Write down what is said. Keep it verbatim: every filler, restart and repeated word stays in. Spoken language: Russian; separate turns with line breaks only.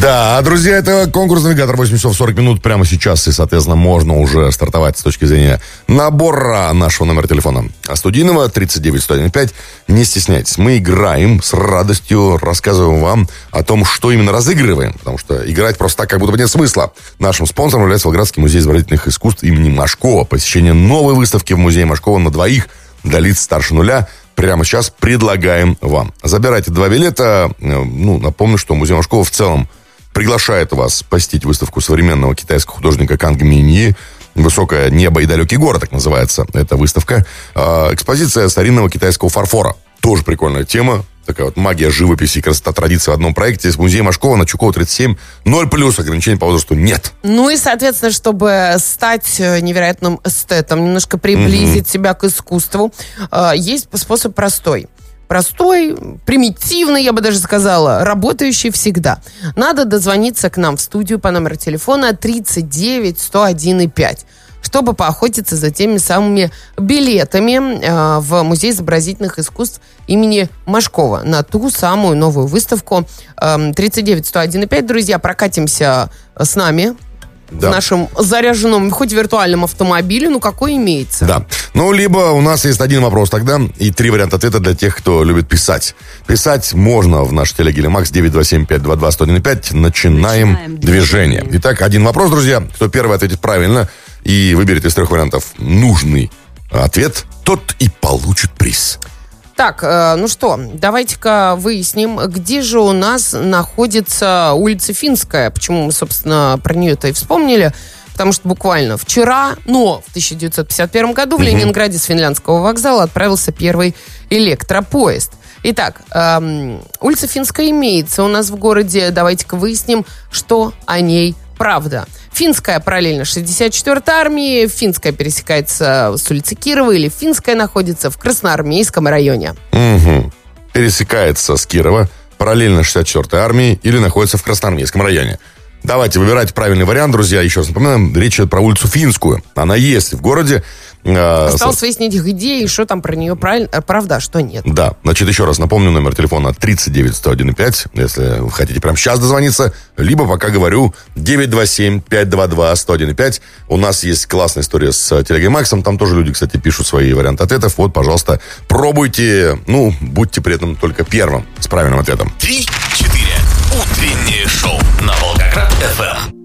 Да, друзья, это конкурс «Навигатор», восемь часов сорок минут прямо сейчас. И, соответственно, можно уже стартовать с точки зрения набора нашего номера телефона. А студийного тридцать девять сто пять. Не стесняйтесь, мы играем с радостью, рассказываем вам о том, что именно разыгрываем. Потому что играть просто так как будто бы нет смысла. Нашим спонсором является Волгоградский музей изобразительных искусств имени Машкова. Посещение новой выставки в музее Машкова на двоих для лиц старше нуля прямо сейчас предлагаем вам. Забирайте два билета. Ну, напомню, что музей Машкова в целом приглашает вас посетить выставку современного китайского художника Канг Миньи. «Высокое небо и далекий город», так называется эта выставка. Экспозиция старинного китайского фарфора. Тоже прикольная тема. Такая вот магия живописи и красота традиции в одном проекте. Из музея Машкова на Чукова тридцать семь. Ноль плюс, ограничений по возрасту нет.
Ну и, соответственно, чтобы стать невероятным эстетом, немножко приблизить mm-hmm. себя к искусству, есть способ простой. Простой, примитивный, я бы даже сказала, работающий всегда. Надо дозвониться к нам в студию по номеру телефона тридцать девять сто один и пять, чтобы поохотиться за теми самыми билетами э, в Музей изобразительных искусств имени Машкова на ту самую новую выставку. Э, тридцать девять сто один и пять, друзья, прокатимся с нами. Да. В нашем заряженном, хоть виртуальном автомобиле, ну какой имеется.
Да. Ну, либо у нас есть один вопрос тогда и три варианта ответа для тех, кто любит писать. Писать можно в наш телегиле-макс девять два семь пять два два сто один пять. Начинаем, Начинаем движение. движение. Итак, один вопрос, друзья. Кто первый ответит правильно и выберет из трех вариантов нужный ответ, тот и получит приз.
Так, э, ну что, давайте-ка выясним, где же у нас находится улица Финская. Почему мы, собственно, про нее-то и вспомнили. Потому что буквально вчера, но в тысяча девятьсот пятьдесят первом году в Ленинграде с Финляндского вокзала отправился первый электропоезд. Итак, эм, улица Финская имеется у нас в городе. Давайте-ка выясним, что о ней правда. Финская параллельно шестьдесят четвёртой армии, Финская пересекается с улицы Кирова, или Финская находится в Красноармейском районе.
Угу. Пересекается с Кирова, параллельно шестьдесят четвёртой армии, или находится в Красноармейском районе. Давайте выбирать правильный вариант, друзья. Еще раз напоминаем, речь идет про улицу Финскую. Она есть в городе.
Осталось со... выяснить идеи, что там про нее правильно, правда, а что нет.
Да, значит, еще раз напомню, номер телефона тридцать девять сто один и пять, если вы хотите прямо сейчас дозвониться, либо пока говорю девять два семь пять два два сто один и пять. У нас есть классная история с Телегой Максом, там тоже люди, кстати, пишут свои варианты ответов. Вот, пожалуйста, пробуйте, ну, будьте при этом только первым с правильным ответом.
Три-четыре. Утреннее шоу на Волгоград эф эм.